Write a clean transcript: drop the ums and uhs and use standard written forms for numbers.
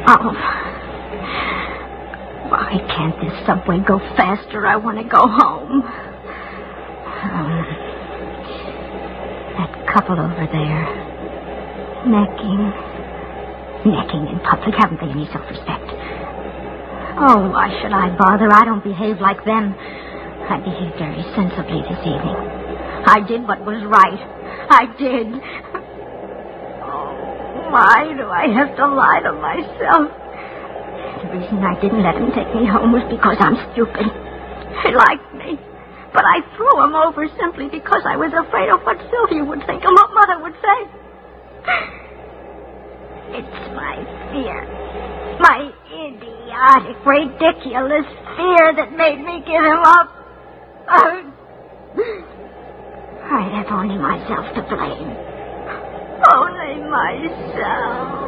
Oh. Why can't this subway go faster? I want to go home. That couple over there. Necking in public. Haven't they any self-respect? Oh, why should I bother? I don't behave like them. I behaved very sensibly this evening. I did what was right. I did. Oh, why do I have to lie to myself? The reason I didn't let him take me home was because I'm stupid. He liked me. But I threw him over simply because I was afraid of what Sylvia would think and what Mother would say. It's my fear. My idiotic, ridiculous fear that made me give him up. I have only myself to blame. Only myself.